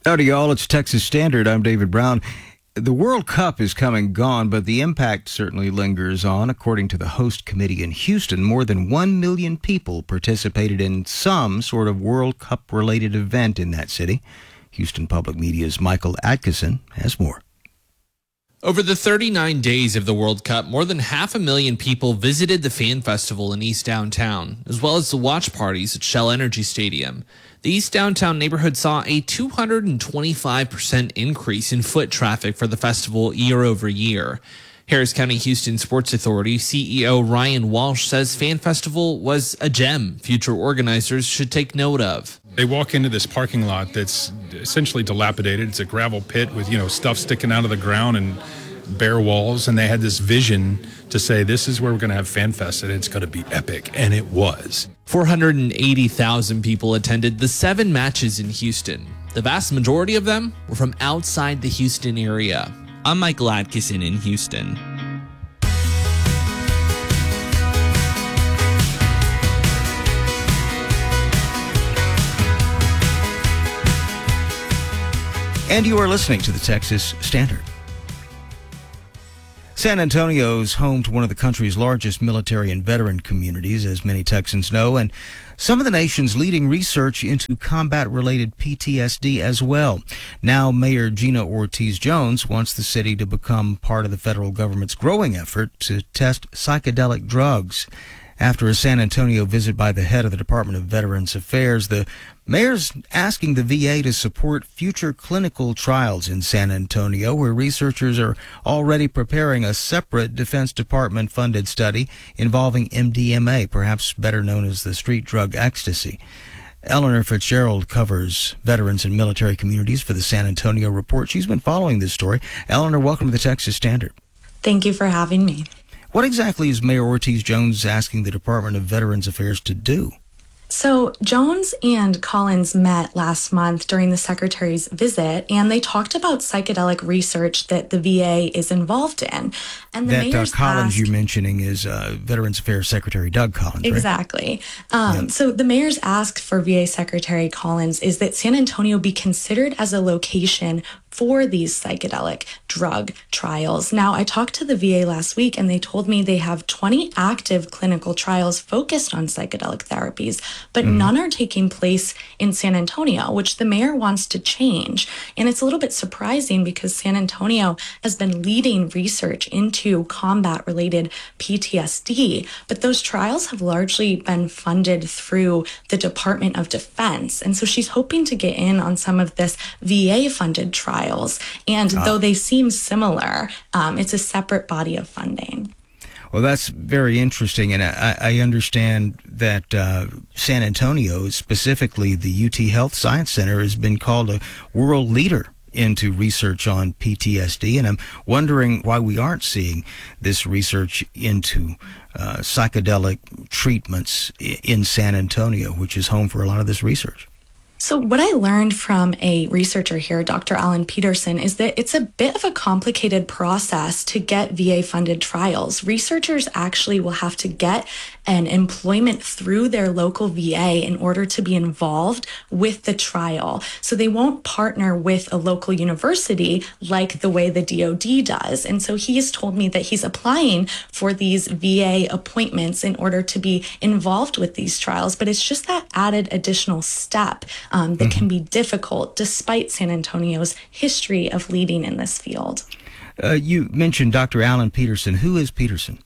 Howdy, y'all. It's Texas Standard. I'm David Brown. The World Cup is come and gone, but the impact certainly lingers on. According to the host committee in Houston, more than 1 million people participated in some sort of World Cup-related event in that city. Houston Public Media's Michael Atkinson has more. Over the 39 days of the World Cup, more than 500,000 people visited the fan festival in East Downtown, as well as the watch parties at Shell Energy Stadium. The East Downtown neighborhood saw a 225% increase in foot traffic for the festival year over year. Harris County Houston Sports Authority CEO Ryan Walsh says Fan Festival was a gem future organizers should take note of. They walk into this parking lot that's essentially dilapidated. It's a gravel pit with, stuff sticking out of the ground and bare walls. And they had this vision to say, this is where we're going to have Fan Fest and it's going to be epic. And it was. 480,000 people attended the 7 matches in Houston. The vast majority of them were from outside the Houston area. I'm Michael Atkinson in Houston. And you are listening to the Texas Standard. San Antonio is home to one of the country's largest military and veteran communities, as many Texans know, and some of the nation's leading research into combat-related PTSD as well. Now, Mayor Gina Ortiz-Jones wants the city to become part of the federal government's growing effort to test psychedelic drugs. After a San Antonio visit by the head of the Department of Veterans Affairs, the mayor's asking the VA to support future clinical trials in San Antonio, where researchers are already preparing a separate Defense Department-funded study involving MDMA, perhaps better known as the street drug ecstasy. Eleanor Fitzgerald covers veterans and military communities for the San Antonio Report. She's been following this story. Eleanor, welcome to the Texas Standard. Thank you for having me. What exactly is Mayor Ortiz-Jones asking the Department of Veterans Affairs to do? So Jones and Collins met last month during the Secretary's visit, and they talked about psychedelic research that the VA is involved in. And the mayor's Collins you're mentioning is Veterans Affairs Secretary Doug Collins, right? Exactly. So the mayor's ask for VA Secretary Collins is that San Antonio be considered as a location for these psychedelic drug trials. Now, I talked to the VA last week, and they told me they have 20 active clinical trials focused on psychedelic therapies, but none are taking place in San Antonio, which the mayor wants to change. And it's a little bit surprising because San Antonio has been leading research into combat-related PTSD, but those trials have largely been funded through the Department of Defense. And so she's hoping to get in on some of this VA-funded trials. And though they seem similar, it's a separate body of funding. Well, that's very interesting, and I understand that San Antonio, specifically the UT Health Science Center, has been called a world leader into research on PTSD, and I'm wondering why we aren't seeing this research into psychedelic treatments in San Antonio, which is home for a lot of this research. So what I learned from a researcher here, Dr. Alan Peterson, is that it's a bit of a complicated process to get VA-funded trials. Researchers actually will have to get an employment through their local VA in order to be involved with the trial. So they won't partner with a local university like the way the DoD does. And so he has told me that he's applying for these VA appointments in order to be involved with these trials. But it's just that added additional step that can be difficult despite San Antonio's history of leading in this field. You mentioned Dr. Alan Peterson. Who is Peterson?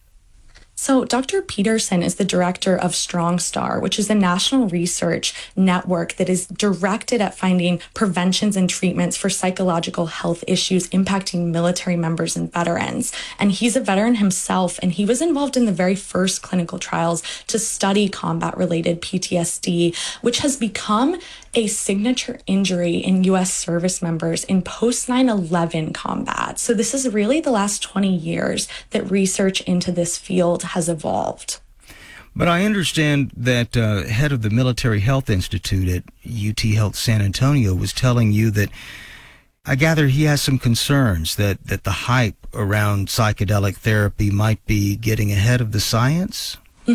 So Dr. Peterson is the director of StrongStar, which is a national research network that is directed at finding preventions and treatments for psychological health issues impacting military members and veterans. And he's a veteran himself, and he was involved in the very first clinical trials to study combat-related PTSD, which has become a signature injury in U.S. service members in post-9/11 combat. So this is really the last 20 years that research into this field has evolved. But I understand that head of the Military Health Institute at UT Health San Antonio was telling you that I gather he has some concerns that the hype around psychedelic therapy might be getting ahead of the science.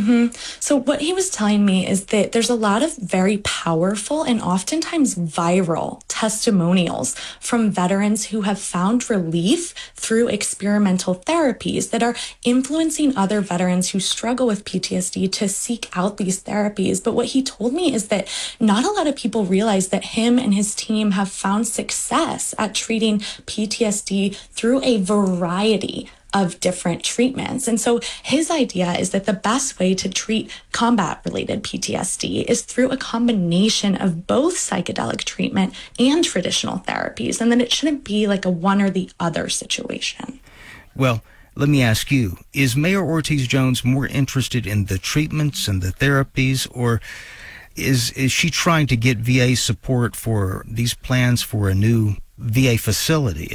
So what he was telling me is that there's a lot of very powerful and oftentimes viral testimonials from veterans who have found relief through experimental therapies that are influencing other veterans who struggle with PTSD to seek out these therapies. But what he told me is that not a lot of people realize that him and his team have found success at treating PTSD through a variety of different treatments. And so his idea is that the best way to treat combat-related PTSD is through a combination of both psychedelic treatment and traditional therapies, and that it shouldn't be like a one or the other situation. Well, let me ask you, is Mayor Ortiz-Jones more interested in the treatments and the therapies, or is she trying to get VA support for these plans for a new VA facility?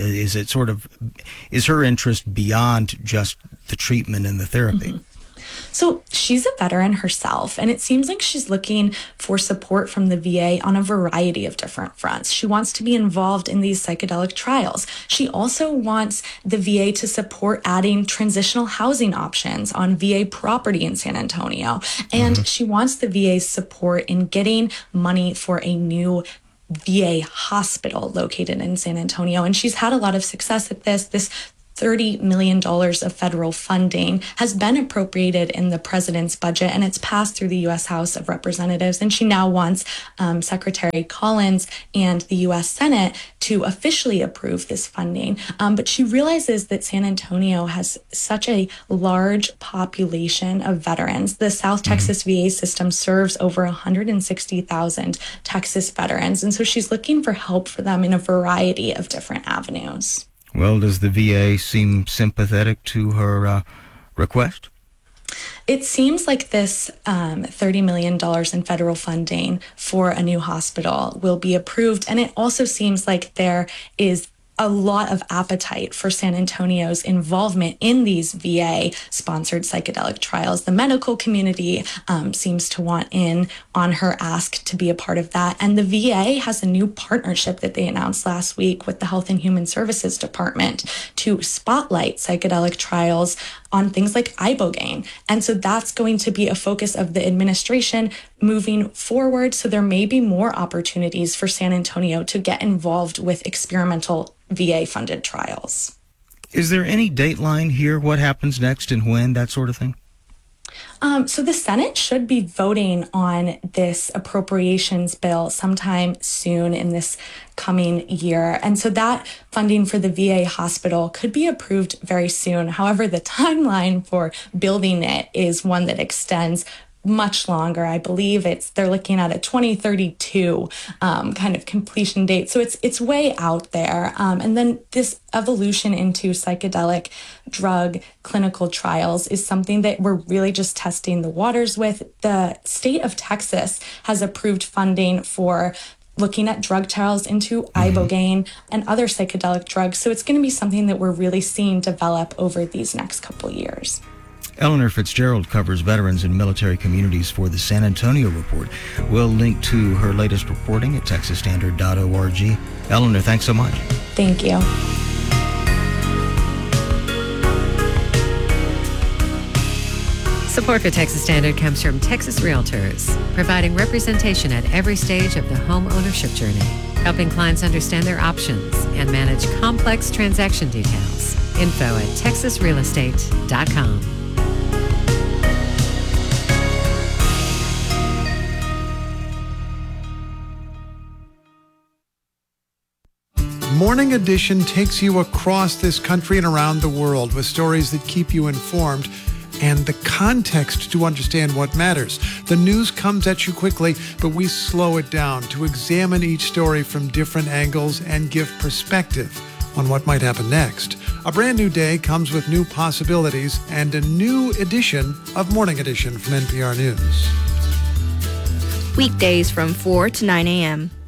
Is her interest beyond just the treatment and the therapy? Mm-hmm. So she's a veteran herself, and it seems like she's looking for support from the VA on a variety of different fronts. She wants to be involved in these psychedelic trials. She also wants the VA to support adding transitional housing options on VA property in San Antonio. And she wants the VA's support in getting money for a new VA hospital located in San Antonio. And she's had a lot of success at this. This $30 million of federal funding has been appropriated in the president's budget, and it's passed through the U.S. House of Representatives. And she now wants Secretary Collins and the U.S. Senate to officially approve this funding. But she realizes that San Antonio has such a large population of veterans. The South Texas VA system serves over 160,000 Texas veterans. And so she's looking for help for them in a variety of different avenues. Well, does the VA seem sympathetic to her request? It seems like this $30 million in federal funding for a new hospital will be approved. And it also seems like there is a lot of appetite for San Antonio's involvement in these VA-sponsored psychedelic trials. The medical community seems to want in on her ask to be a part of that. And the VA has a new partnership that they announced last week with the Health and Human Services Department to spotlight psychedelic trials on things like ibogaine. And so that's going to be a focus of the administration moving forward. So there may be more opportunities for San Antonio to get involved with experimental VA-funded trials. Is there any dateline here? What happens next and when, that sort of thing? So the Senate should be voting on this appropriations bill sometime soon in this coming year. And so that funding for the VA hospital could be approved very soon. However, the timeline for building it is one that extends much longer. I believe they're looking at a 2032 kind of completion date. So it's way out there. And then this evolution into psychedelic drug clinical trials is something that we're really just testing the waters with. The state of Texas has approved funding for looking at drug trials into ibogaine and other psychedelic drugs. So it's going to be something that we're really seeing develop over these next couple years. Eleanor Fitzgerald covers veterans and military communities for the San Antonio Report. We'll link to her latest reporting at texasstandard.org. Eleanor, thanks so much. Thank you. Support for Texas Standard comes from Texas Realtors, providing representation at every stage of the home ownership journey, helping clients understand their options and manage complex transaction details. Info at texasrealestate.com. Morning Edition takes you across this country and around the world with stories that keep you informed and the context to understand what matters. The news comes at you quickly, but we slow it down to examine each story from different angles and give perspective on what might happen next. A brand new day comes with new possibilities and a new edition of Morning Edition from NPR News. Weekdays from 4 to 9 a.m.